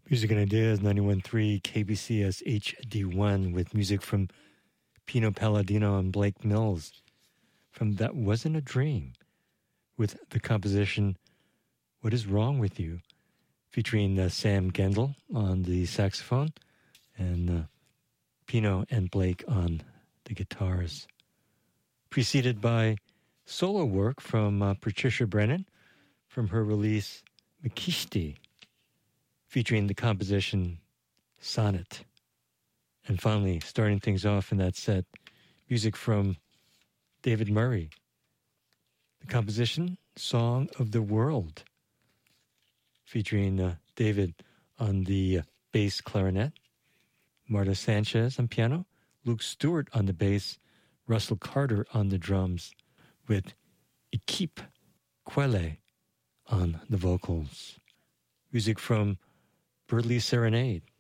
Music and Ideas, 91.3 KBCS HD1 with music from Pino Palladino and Blake Mills from That Wasn't a Dream with the composition What Is Wrong With You featuring Sam Gendel on the saxophone and Pino and Blake on the guitars. Preceded by solo work from Patricia Brennan from her release Makishti, featuring the composition Sonnet. And finally, starting things off in that set, music from David Murray. The composition Song of the World, featuring David on the bass clarinet, Marta Sanchez on piano, Luke Stewart on the bass, Russell Carter on the drums, with Equipe Quelle on the vocals. Music from Birdly Serenade,